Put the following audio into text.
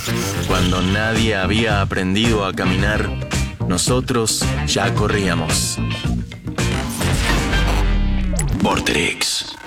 Cuando nadie había aprendido a caminar, nosotros ya corríamos. Vorterix.